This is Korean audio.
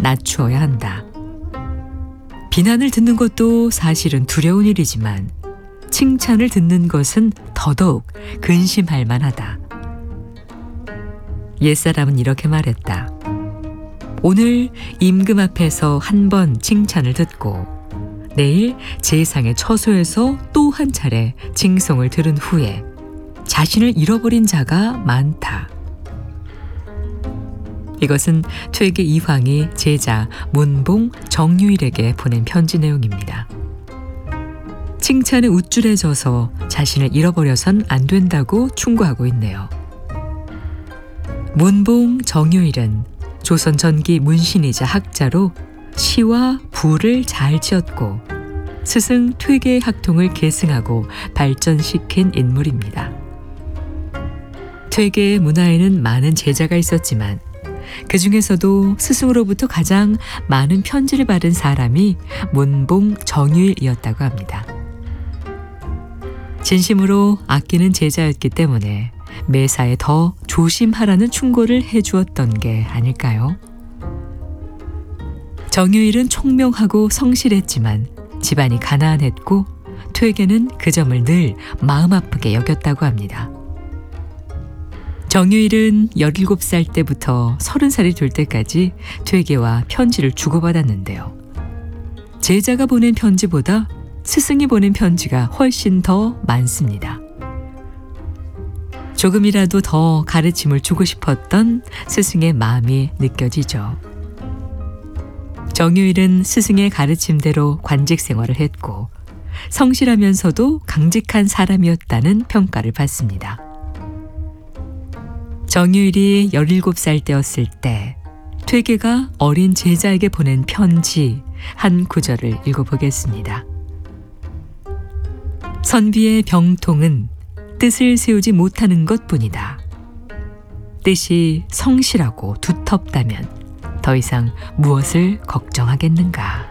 낮추어야 한다. 비난을 듣는 것도 사실은 두려운 일이지만 칭찬을 듣는 것은 더더욱 근심할 만하다. 옛사람은 이렇게 말했다. 오늘 임금 앞에서 한 번 칭찬을 듣고 내일 제상의 처소에서 또 한 차례 징송을 들은 후에 자신을 잃어버린 자가 많다. 이것은 퇴계 이황이 제자 문봉 정유일에게 보낸 편지 내용입니다. 칭찬에 우쭐해져서 자신을 잃어버려선 안 된다고 충고하고 있네요. 문봉 정유일은 조선 전기 문신이자 학자로 시와 부를 잘 지었고 스승 퇴계 학통을 계승하고 발전시킨 인물입니다. 퇴계 문화에는 많은 제자가 있었지만 그 중에서도 스승으로부터 가장 많은 편지를 받은 사람이 문봉 정유일이었다고 합니다. 진심으로 아끼는 제자였기 때문에 매사에 더 조심하라는 충고를 해주었던 게 아닐까요? 정유일은 총명하고 성실했지만 집안이 가난했고 퇴계는 그 점을 늘 마음 아프게 여겼다고 합니다. 정유일은 17살 때부터 30살이 될 때까지 퇴계와 편지를 주고받았는데요. 제자가 보낸 편지보다 스승이 보낸 편지가 훨씬 더 많습니다. 조금이라도 더 가르침을 주고 싶었던 스승의 마음이 느껴지죠. 정유일은 스승의 가르침대로 관직 생활을 했고 성실하면서도 강직한 사람이었다는 평가를 받습니다. 정유일이 17살 때였을 때 퇴계가 어린 제자에게 보낸 편지 한 구절을 읽어보겠습니다. 선비의 병통은 뜻을 세우지 못하는 것뿐이다. 뜻이 성실하고 두텁다면 더 이상 무엇을 걱정하겠는가.